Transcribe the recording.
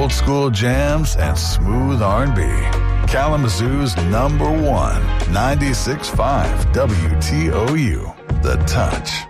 old school jams, and smooth R&B. Kalamazoo's number one, 96.5 WTOU, The Touch.